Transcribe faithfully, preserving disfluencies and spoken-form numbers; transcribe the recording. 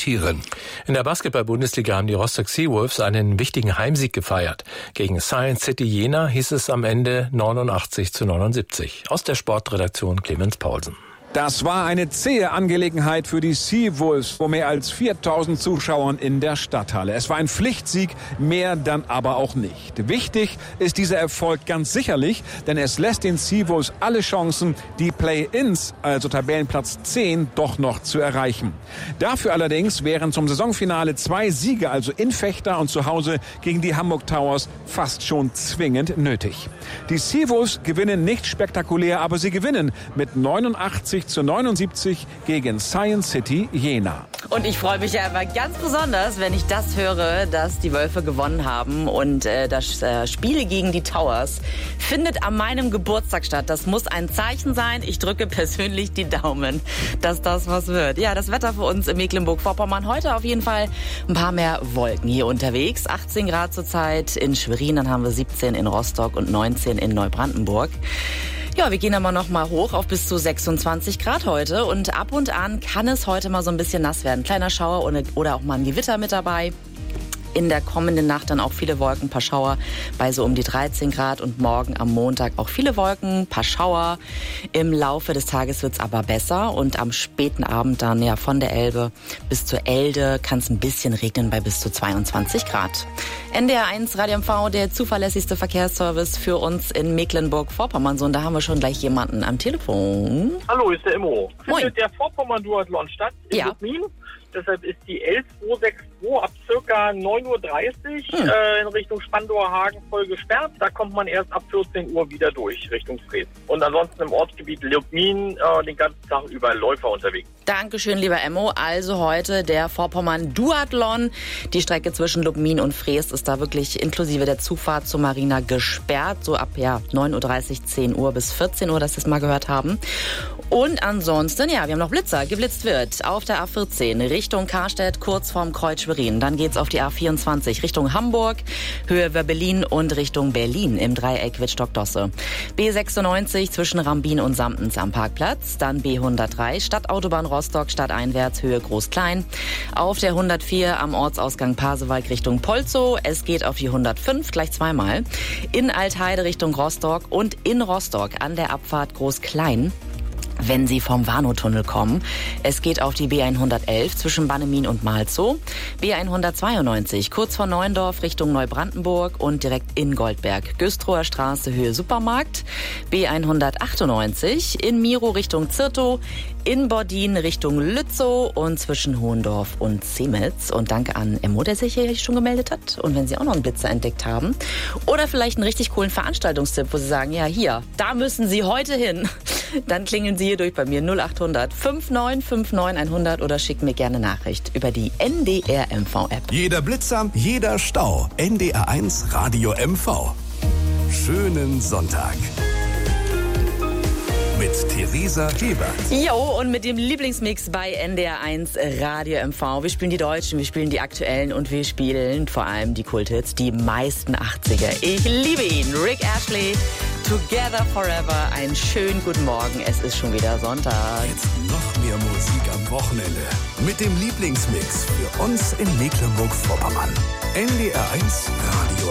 präsentieren. In der Basketball-Bundesliga haben die Rostock Seawolves einen wichtigen Heimsieg gefeiert. Gegen Science City Jena hieß es am Ende neunundachtzig zu neunundsiebzig. Aus der Sportredaktion Clemens Paulsen. Das war eine zähe Angelegenheit für die Seawolves vor mehr als viertausend Zuschauern in der Stadthalle. Es war ein Pflichtsieg, mehr dann aber auch nicht. Wichtig ist dieser Erfolg ganz sicherlich, denn es lässt den Seawolves alle Chancen, die Play-ins, also Tabellenplatz zehn, doch noch zu erreichen. Dafür allerdings wären zum Saisonfinale zwei Siege, also in Vechta und zu Hause gegen die Hamburg Towers, fast schon zwingend nötig. Die Seawolves gewinnen nicht spektakulär, aber sie gewinnen mit neunundachtzig zu neunundsiebzig gegen Science City Jena. Und ich freue mich ja immer ganz besonders, wenn ich das höre, dass die Wölfe gewonnen haben. Und äh, das äh, Spiel gegen die Towers findet an meinem Geburtstag statt. Das muss ein Zeichen sein. Ich drücke persönlich die Daumen, dass das was wird. Ja, das Wetter für uns in Mecklenburg-Vorpommern heute auf jeden Fall ein paar mehr Wolken hier unterwegs. achtzehn Grad zurzeit in Schwerin, dann haben wir siebzehn in Rostock und neunzehn in Neubrandenburg. Ja, wir gehen aber noch mal hoch auf bis zu sechsundzwanzig Grad heute und ab und an kann es heute mal so ein bisschen nass werden. Kleiner Schauer oder auch mal ein Gewitter mit dabei. In der kommenden Nacht dann auch viele Wolken, paar Schauer bei so um die dreizehn Grad und morgen am Montag auch viele Wolken, paar Schauer. Im Laufe des Tages wird's aber besser und am späten Abend dann ja von der Elbe bis zur Elde kann es ein bisschen regnen bei bis zu zweiundzwanzig Grad. N D R eins Radio M V, der zuverlässigste Verkehrsservice für uns in Mecklenburg-Vorpommern. So, und da haben wir schon gleich jemanden am Telefon. Hallo, ist der Immo. Moin. Findet der Vorpommern-Duathlon statt in Ja. Lubmin. Deshalb ist die L zweihundertvierundsechzig ab circa neun Uhr dreißig Hm. äh, in Richtung Spandauer-Hagen voll gesperrt. Da kommt man erst ab vierzehn Uhr wieder durch Richtung Dresden. Und ansonsten im Ortsgebiet Lubmin äh, den ganzen Tag über Läufer unterwegs. Dankeschön, lieber Emmo. Also heute der Vorpommern-Duathlon. Die Strecke zwischen Lubmin und Freest ist da wirklich inklusive der Zufahrt zur Marina gesperrt. So ab ja, neun Uhr dreißig, zehn Uhr bis vierzehn Uhr, dass wir es mal gehört haben. Und ansonsten, ja, wir haben noch Blitzer. Geblitzt wird auf der A vierzehn Richtung Karstedt, kurz vorm Kreuz Schwerin. Dann geht's auf die A vierundzwanzig Richtung Hamburg, Höhe Berlin und Richtung Berlin im Dreieck Wittstock-Dosse. B sechsundneunzig zwischen Rambin und Samtens am Parkplatz. Dann B hundertdrei Stadtautobahn Rostock, stadteinwärts, Höhe Groß-Klein. Auf der hundertvier am Ortsausgang Pasewalk Richtung Polzow. Es geht auf die hundertfünf, gleich zweimal. In Altheide Richtung Rostock und in Rostock an der Abfahrt Groß-Klein, wenn Sie vom Warnow-Tunnel kommen. Es geht auf die B hundertelf zwischen Bannemin und Malzow, B hundertzweiundneunzig kurz vor Neuendorf Richtung Neubrandenburg und direkt in Goldberg, Güstrower Straße, Höhe Supermarkt, B hundertachtundneunzig in Miro Richtung Zirtow, in Bordin Richtung Lützow und zwischen Hohendorf und Zemitz. Und danke an Emmo, der sich hier schon gemeldet hat. Und wenn Sie auch noch einen Blitzer entdeckt haben oder vielleicht einen richtig coolen Veranstaltungstipp, wo Sie sagen, ja hier, da müssen Sie heute hin, dann klingeln Sie hier durch bei mir null achthundert neunundfünfzig neunundfünfzig hundert oder schicken mir gerne Nachricht über die N D R M V-App. Jeder Blitzer, jeder Stau. N D R eins Radio M V. Schönen Sonntag. Mit Theresa Hebert. Jo, und mit dem Lieblingsmix bei N D R eins Radio M V. Wir spielen die Deutschen, wir spielen die Aktuellen und wir spielen vor allem die Kulthits, die meisten achtziger. Ich liebe ihn. Rick Astley, Together Forever. Einen schönen guten Morgen. Es ist schon wieder Sonntag. Jetzt noch mehr Musik am Wochenende. Mit dem Lieblingsmix für uns in Mecklenburg-Vorpommern. N D R eins Radio